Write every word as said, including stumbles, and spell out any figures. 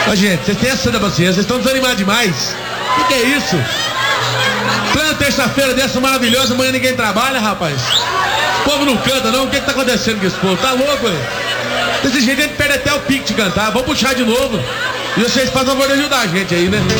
Ô, gente, vocês têm essa da paciência, vocês estão desanimados demais. O que, que é isso? Plena terça-feira dessa maravilhosa, amanhã ninguém trabalha, rapaz. O povo não canta, não. O que, que tá acontecendo com esse povo? Tá louco, velho? Desse jeito a gente perde até o pique de cantar. Vamos puxar de novo. E vocês fazem o favor de ajudar a gente aí, né?